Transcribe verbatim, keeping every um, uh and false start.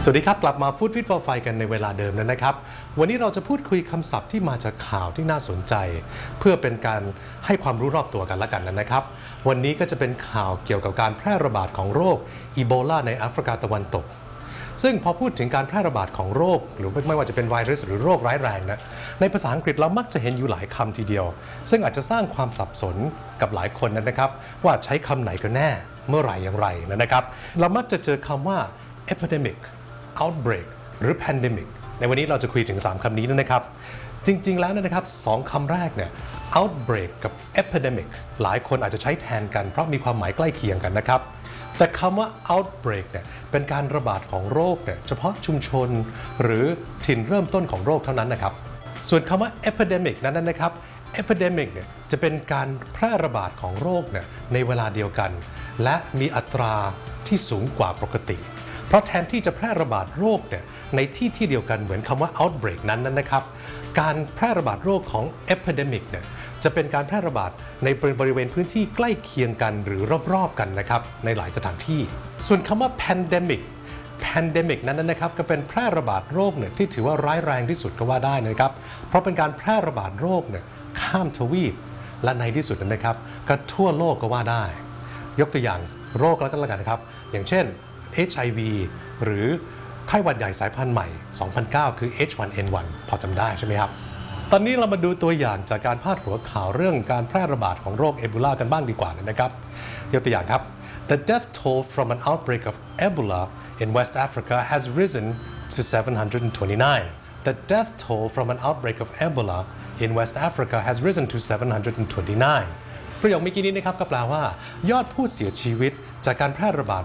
สวัสดีครับกลับมาฟู้ดฟิตฟอร์ไฟกันในเวลาเดิมแล้วนะครับวันนี้เราจะพูดคุยคำศัพท์ที่มาจากข่าวที่น่าสนใจเพื่อเป็นการให้ความรู้รอบตัวกันละกันนะครับวันนี้ก็จะเป็นข่าวเกี่ยวกับการแพร่ระบาดของโรคอีโบลาในแอฟริกาตะวันตกซึ่งพอพูดถึงการแพร่ระบาดของโรคหรือไม่ว่าจะเป็นไวรัสหรือโรคร้ายแรงนะในภาษาอังกฤษเรามักจะเห็นอยู่หลายคำทีเดียวซึ่งอาจจะสร้างความสับสนกับหลายคนนะครับว่าใช้คำไหนกันแน่เมื่อไหร่อย่างไรนะครับเรามักจะเจอคำว่า epidemic outbreak หรือ pandemic ในวันนี้เราจะคุยถึงสามคำนี้นะครับจริงๆแล้วนะครับสองคำแรกเนี่ย outbreak กับ epidemic หลายคนอาจจะใช้แทนกันเพราะมีความหมายใกล้เคียงกันนะครับแต่คำว่า outbreak เนี่ยเป็นการระบาดของโรคเนี่ยเฉพาะชุมชนหรือถิ่นเริ่มต้นของโรคเท่านั้นนะครับส่วนคำว่า epidemic นั้นนะครับ epidemic เนี่ยจะเป็นการแพร่ระบาดของโรคเนี่ยในเวลาเดียวกันและมีอัตราที่สูงกว่าปกติเพราะแทนที่จะแพร่ระบาดโรคเนี่ยในที่ที่เดียวกันเหมือนคำว่า outbreak นั้นนะครับการแพร่ระบาดโรคของ epidemic เนี่ยจะเป็นการแพร่ระบาดในบริเวณพื้นที่ใกล้เคียงกันหรือรอบๆกันนะครับในหลายสถานที่ส่วนคำว่า pandemic pandemic นั้นนะครับก็เป็นแพร่ระบาดโรคเนี่ยที่ถือว่าร้ายแรงที่สุดก็ว่าได้นะครับเพราะเป็นการแพร่ระบาดโรคเนี่ยข้ามทวีปและในที่สุดนะครับก็ทั่วโลกก็ว่าได้ยกตัวอย่างโรคแล้วก็แล้วกันนะครับอย่างเช่นเอช ไอ วี หรือไข้หวัดใหญ่สายพันธุ์ใหม่ สองพันเก้า คือ เอช วัน เอ็น วัน พอจำได้ใช่ไหมครับตอนนี้เรามาดูตัวอย่างจากการพาดหัวข่าวเรื่องการแพร่ระบาดของโรคเอโบลากันบ้างดีกว่านะครับยกตัวอย่างครับ The death toll from an outbreak of Ebola in West Africa has risen to seven hundred twenty-nine. The death toll from an outbreak of Ebola in West Africa has risen to seven hundred twenty-nine. ประโยคเมื่อกี้นี้นะครับก็แปลว่ายอดผู้เสียชีวิตจากการแพร่ระบาด